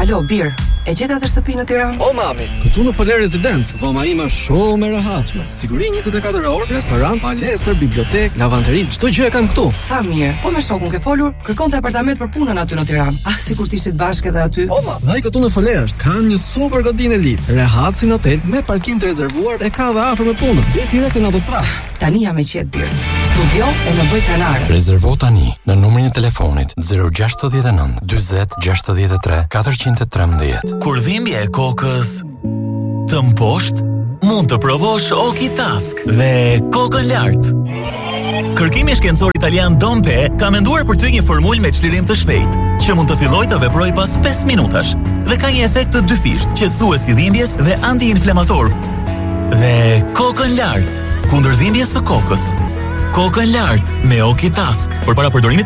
Alo, Bir, e gjeta të shtëpi në Tiranë? O mami, këtu në Foler Residence, dhoma ime është shumë e rehatshme. Siguri 24 orë, restoran, palestër, bibliotek, lavanteri, çdo gjë e kam këtu. Sa mirë. Po me shokun ke folur, kërkonte apartament për punën aty në Tiranë. Ah, sikur të ishit bashkë edhe aty. O ma, dhe këtu në Foler kanë një super godinë elit, rehat si në hotel me parkim të rezervuar e ka dhe afër me punën. Dhe direkt në autostradë. Tani jam e qetë Bir. Studio e në bëj kanare. Rezervo tani në numrin e telefonit 069 40 63 413. Kur dhimbja e kokës të mposht, mund të provosh Okitask dhe kokën lart. Kërkimi shkencor italian Dompe ka menduar për ty një formulë me çlirim të shpejtë, që mund të fillojë të veprojë pas 5 minutash dhe ka një efekt të dyfisht, qetësues i dhimbjes dhe anti-inflamator. Dhe kokën lart kundër dhimbjes së kokës. Kokën lart me Okitask. Për para përdorimit